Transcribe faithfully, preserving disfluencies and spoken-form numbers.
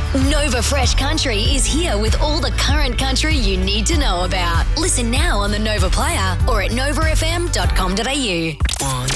Nova Fresh Country is here with all the current country you need to know about. Listen now on the Nova Player or at nova f m dot com dot a u.